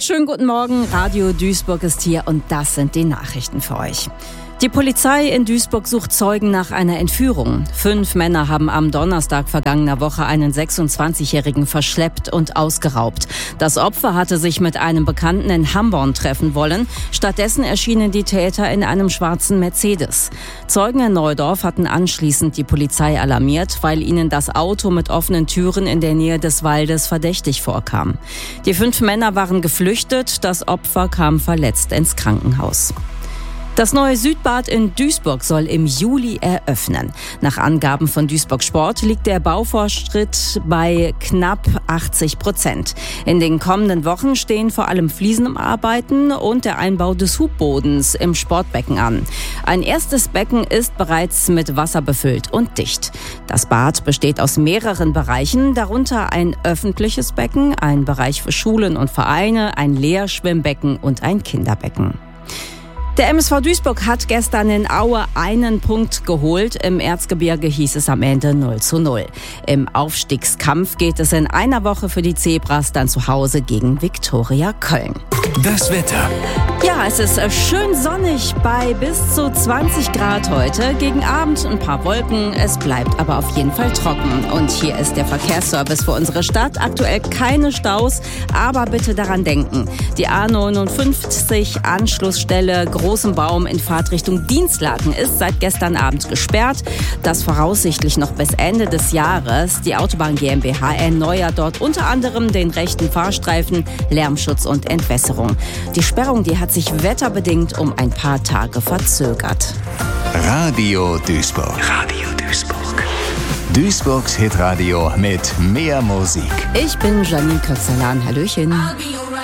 Schönen guten Morgen, Radio Duisburg ist hier und das sind die Nachrichten für euch. Die Polizei in Duisburg sucht Zeugen nach einer Entführung. 5 Männer haben am Donnerstag vergangener Woche einen 26-Jährigen verschleppt und ausgeraubt. Das Opfer hatte sich mit einem Bekannten in Hamborn treffen wollen. Stattdessen erschienen die Täter in einem schwarzen Mercedes. Zeugen in Neudorf hatten anschließend die Polizei alarmiert, weil ihnen das Auto mit offenen Türen in der Nähe des Waldes verdächtig vorkam. Die 5 Männer waren geflüchtet, das Opfer kam verletzt ins Krankenhaus. Das neue Südbad in Duisburg soll im Juli eröffnen. Nach Angaben von Duisburg Sport liegt der Baufortschritt bei knapp 80%. In den kommenden Wochen stehen vor allem Fliesenarbeiten und der Einbau des Hubbodens im Sportbecken an. Ein erstes Becken ist bereits mit Wasser befüllt und dicht. Das Bad besteht aus mehreren Bereichen, darunter ein öffentliches Becken, ein Bereich für Schulen und Vereine, ein Leerschwimmbecken und ein Kinderbecken. Der MSV Duisburg hat gestern in Aue einen Punkt geholt. Im Erzgebirge hieß es am Ende 0:0. Im Aufstiegskampf geht es in einer Woche für die Zebras dann zu Hause gegen Viktoria Köln. Das Wetter. Ja, es ist schön sonnig bei bis zu 20 Grad heute. Gegen Abend ein paar Wolken, es bleibt aber auf jeden Fall trocken. Und hier ist der Verkehrsservice für unsere Stadt. Aktuell keine Staus, aber bitte daran denken. Die A59 Anschlussstelle Großenbaum in Fahrtrichtung Dienstlaken ist seit gestern Abend gesperrt. Das voraussichtlich noch bis Ende des Jahres. Die Autobahn GmbH erneuert dort unter anderem den rechten Fahrstreifen, Lärmschutz und Entwässerung. Die Sperrung, die hat sich wetterbedingt um ein paar Tage verzögert. Radio Duisburg. Radio Duisburg. Duisburgs Hitradio mit mehr Musik. Ich bin Janine Köpferlan. Hallöchen. I'll be